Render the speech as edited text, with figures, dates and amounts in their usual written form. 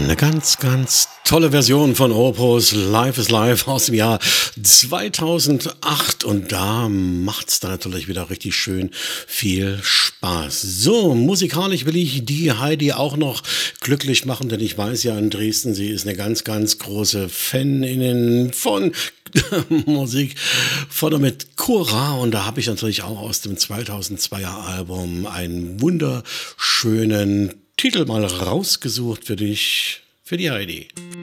Eine ganz, ganz tolle Version von Opus Life is Life aus dem Jahr 2008 und da macht's dann natürlich wieder richtig schön viel Spaß. So, musikalisch will ich die Heidi auch noch glücklich machen, denn ich weiß ja in Dresden, sie ist eine ganz, ganz große Fanin von Musik, vorne mit Cora und da habe ich natürlich auch aus dem 2002er Album einen wunderschönen Titel mal rausgesucht für dich, für die Heidi.